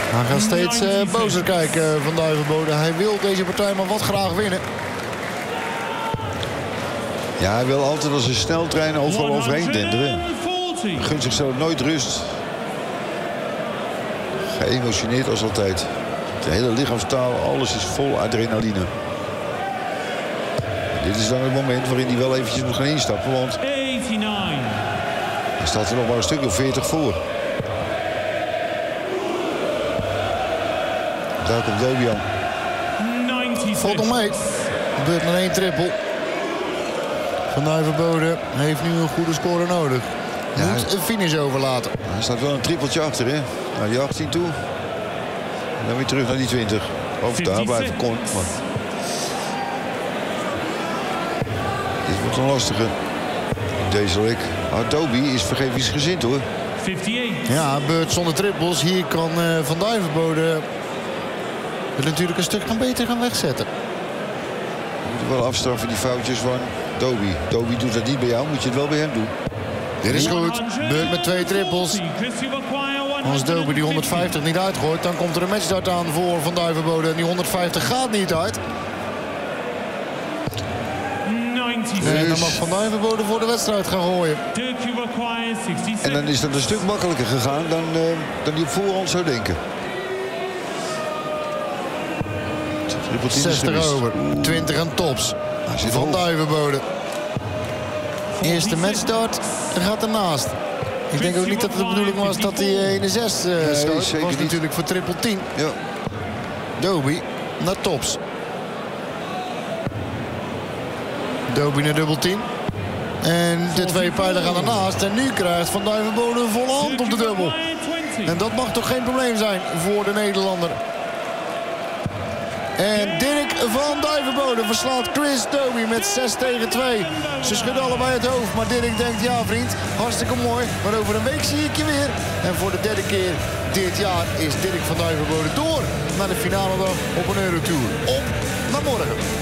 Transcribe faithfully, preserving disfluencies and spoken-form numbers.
Hij gaat steeds uh, bozer kijken van Duivenbode. Hij wil deze partij maar wat graag winnen. Ja, hij wil altijd als een sneltrein overal overheen denderen. Hij gunt zichzelf nooit rust. Geëmotioneerd als altijd. De hele lichaamstaal, alles is vol adrenaline. En dit is dan het moment waarin hij wel eventjes moet gaan instappen. Want hij staat er nog maar een stuk of veertig voor. Daar komt Dobian. Valt nog mee. Gebeurt nog één triple. Van Duivenbode heeft nu een goede score nodig. Ja, moet een finish overlaten. Er staat wel een trippeltje achter, hè? Naar die achttien toe. En dan weer terug naar die twintig. Of daar blijven kon. Maar... dit wordt een lastige. Deze lek. Adobe is vergevingsgezind, hoor. Ja, beurt zonder trippels. Hier kan uh, Van Duivenbode het natuurlijk een stuk gaan beter gaan wegzetten. Je moet wel afstraffen die foutjes van Doby. Doby doet dat niet bij jou, moet je het wel bij hem doen. Dit is goed. Beurt met twee trippels. Als Doby die honderdvijftig niet uitgooit, dan komt er een matchstart aan voor Van Duivenbode. En die honderdvijftig gaat niet uit. En dan mag Van Duivenbode voor de wedstrijd gaan gooien. En dan is dat een stuk makkelijker gegaan dan, uh, dan die op voorhand zou denken. zestig over. twintig en tops. Van Duivenbode. Eerste matchstart. Dan gaat ernaast. Ik denk ook niet dat het de bedoeling was dat hij in de zes uh, nee, schoot. Dat was niet. natuurlijk voor triple tien. Ja. Doby naar tops. Doby naar dubbel tien. En de twee pijlen gaan ernaast. En nu krijgt Van Duivenbode een volle hand op de dubbel. En dat mag toch geen probleem zijn voor de Nederlander. En Dirk van Duivenbode verslaat Chris Doby met zes tegen twee. Ze schudden allebei het hoofd, maar Dirk denkt, ja vriend, hartstikke mooi. Maar over een week zie ik je weer. En voor de derde keer dit jaar is Dirk van Duivenbode door naar de finale dag op een Eurotour. Op naar morgen.